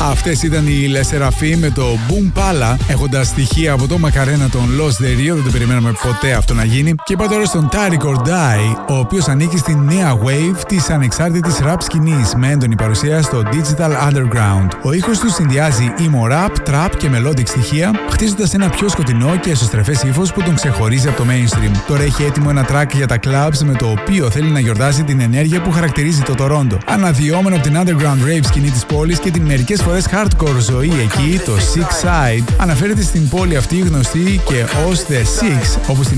Αυτές ήταν οι Le Sserafim με το Boom Pala, έχοντας στοιχεία από το Macarena των Los De Rio, δεν το περιμέναμε ποτέ αυτό να γίνει. Και είπα τώρα στον Tariq or Die, ο οποίος ανήκει στη νέα wave της ανεξάρτητης rap σκηνής με έντονη παρουσία στο Digital Underground. Ο ήχος του συνδυάζει emo rap, trap και melodic στοιχεία, χτίζοντας ένα πιο σκοτεινό και εσωστρεφές ύφος που τον ξεχωρίζει από το mainstream. Τώρα έχει έτοιμο ένα track για τα clubs με το οποίο θέλει να γιορτάσει την ενέργεια που χαρακτηρίζει το Τορόντο. Αναδυόμενο από την underground rave σκηνή της πόλης και την μερικές φορές hardcore ζωή εκεί, το Six Side αναφέρεται στην πόλη αυτή γνωστή και ως The Six, όπως την